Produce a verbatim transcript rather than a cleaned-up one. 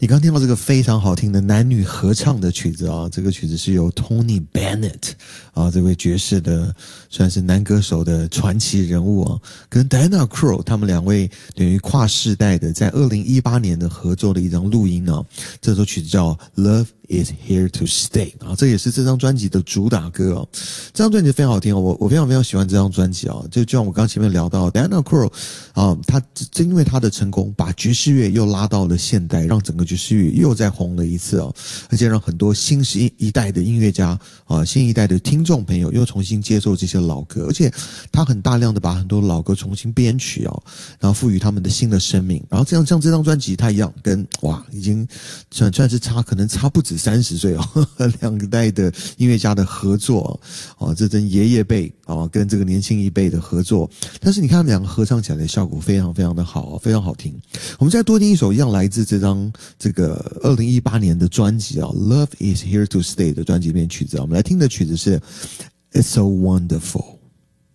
你刚听到这个非常好听的男女合唱的曲子啊，这个曲子是由 Tony Bennett 啊，这位爵士的算是男歌手的传奇人物啊，跟 Diana Krall 他们两位等于跨世代的，在二零一八年的合作的一张录音啊，这首曲子叫 Love is Here to Stay 啊，这也是这张专辑的主打歌啊。这张专辑非常好听哦，我我非常非常喜欢这张专辑啊，就就像我刚前面聊到 Diana Krall 啊，他正因为他的成功，把爵士乐又拉到了现代，让整个爵士乐又再红了一次哦，而且让很多新一代的音乐家啊，新一代的听众朋友又重新接受这些老歌，而且他很大量的把很多老歌重新编曲哦，然后赋予他们的新的生命，然后这样像这张专辑，它一样跟哇，已经算算是差可能差不止三十岁哦，呵呵两个代的音乐家的合作哦，这真爷爷辈啊跟这个年轻一辈的合作，但是你看他们两个合唱起来的效果非常非常的好，非常好听。我们再多听一首一样来自这张这个二零一八年的专辑啊 ，Love is Here to Stay 的专辑里面曲子啊，我们来听的曲子是 It's So Wonderful。